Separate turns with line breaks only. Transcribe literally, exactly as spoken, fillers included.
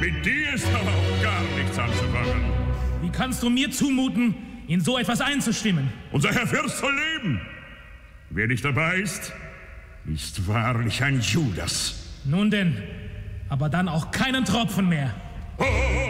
Mit dir ist aber auch gar nichts anzufangen.
Wie kannst du mir zumuten, in so etwas einzustimmen?
Unser Herr Fürst soll leben. Wer nicht dabei ist, ist wahrlich ein Judas.
Nun denn, aber dann auch keinen Tropfen mehr.
Oh!